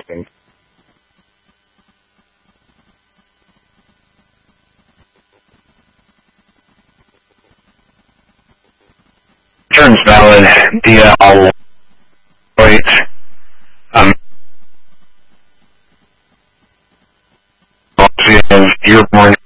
think. Turns valid via all points. We have dearborn